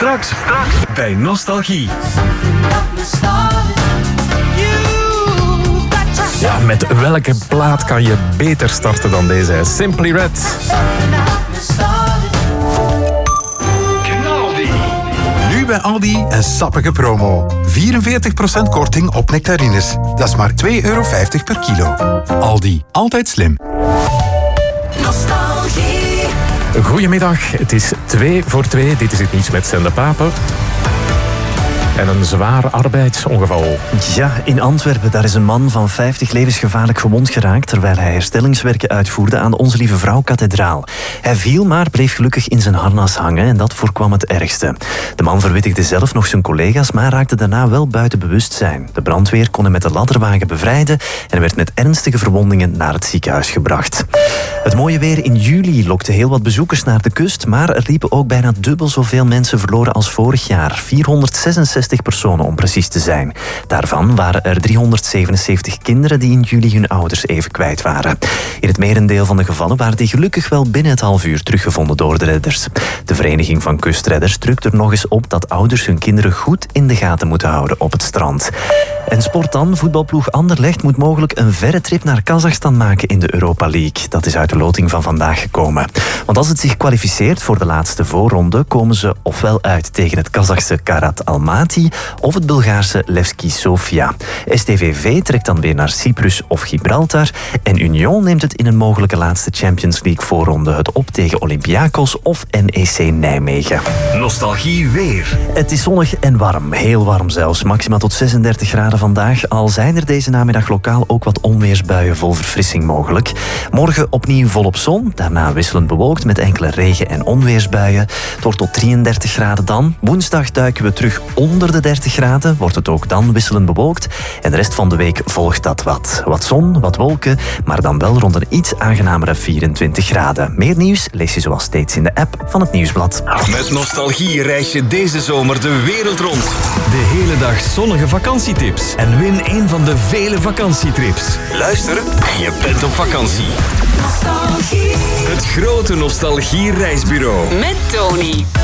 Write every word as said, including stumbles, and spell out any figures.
Straks, straks bij Nostalgie. Ja, met welke plaat kan je beter starten dan deze? Simply Red. Nu bij Aldi een sappige promo. vierenveertig procent korting op nectarines. Dat is maar twee euro vijftig per kilo. Aldi, altijd slim. Nostalgie. Goedemiddag, het is twee voor twee. Dit is het nieuws met Sende Papen. En een zwaar arbeidsongeval. Ja, in Antwerpen daar is een man van vijftig levensgevaarlijk gewond geraakt terwijl hij herstellingswerken uitvoerde aan de Onze Lieve Vrouw-kathedraal. Hij viel, maar bleef gelukkig in zijn harnas hangen en dat voorkwam het ergste. De man verwittigde zelf nog zijn collega's, maar raakte daarna wel buiten bewustzijn. De brandweer kon hem met de ladderwagen bevrijden en werd met ernstige verwondingen naar het ziekenhuis gebracht. Het mooie weer in juli lokte heel wat bezoekers naar de kust, maar er liepen ook bijna dubbel zoveel mensen verloren als vorig jaar. vierhonderdzesenzestig personen om precies te zijn. Daarvan waren er driehonderdzevenenzeventig kinderen die in juli hun ouders even kwijt waren. In het merendeel van de gevallen waren die gelukkig wel binnen het half uur teruggevonden door de redders. De Vereniging van Kustredders drukt er nog eens op dat ouders hun kinderen goed in de gaten moeten houden op het strand. En sport dan. Voetbalploeg Anderlecht moet mogelijk een verre trip naar Kazachstan maken in de Europa League. Dat is uit de loting van vandaag gekomen. Want als het zich kwalificeert voor de laatste voorronde, komen ze ofwel uit tegen het Kazachse Karat Almaty of het Bulgaarse Levski Sofia. S T V V trekt dan weer naar Cyprus of Gibraltar en Union neemt het in een mogelijke laatste Champions League voorronde het op tegen Olympiakos of N E C Nijmegen. Nostalgie weer. Het is zonnig en warm, heel warm zelfs, maximaal tot zesendertig graden vandaag, al zijn er deze namiddag lokaal ook wat onweersbuien vol verfrissing mogelijk. Morgen opnieuw volop zon, daarna wisselend bewolkt met enkele regen- en onweersbuien. Het wordt tot drieëndertig graden dan. Woensdag duiken we terug onder de dertig graden, wordt het ook dan wisselend bewolkt. En de rest van de week volgt dat wat. Wat zon, wat wolken, maar dan wel rond een iets aangenamere vierentwintig graden. Meer nieuws lees je zoals steeds in de app van het Nieuwsblad. Met Nostalgie reis je deze zomer de wereld rond. De hele dag zonnige vakantietips. En win een van de vele vakantietrips. Luister en je bent op vakantie. Nostalgie. Het grote Nostalgie reisbureau. Met Tony.